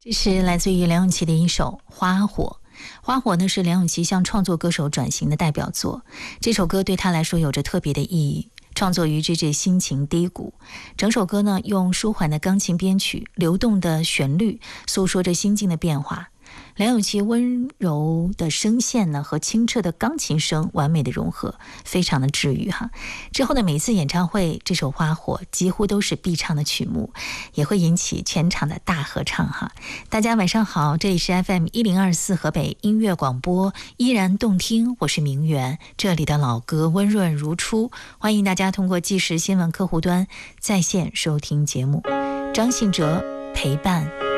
这是来自于梁咏琪的一首《花火》。花火呢是梁咏琪向创作歌手转型的代表作，这首歌对她来说有着特别的意义。创作于之这心情低谷，整首歌呢用舒缓的钢琴编曲、流动的旋律，诉说着心境的变化。梁咏琪温柔的声线呢和清澈的钢琴声完美的融合，非常的治愈哈。之后的每次演唱会，这首《花火》几乎都是必唱的曲目，也会引起全场的大合唱哈。大家晚上好，这里是 FM1024 河北音乐广播，依然动听，我是明媛，这里的老歌温润如初，欢迎大家通过即时新闻客户端在线收听节目。张信哲陪伴